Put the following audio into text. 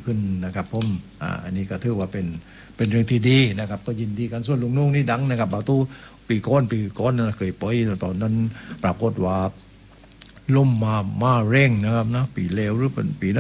ขึ้นนะครับผมอันนี้ก็ถือว่าเป็นเรื่องที่ดีนะครับก็ยินดีกันส่วนลุงนุ่งนี่ดังนะครับเอาตู้ปีก้อนนะเคยปล่อยตอนนั้นปรากฏว่าล่มมาเร่งนะครับนะปีเลวหรือเป็นปี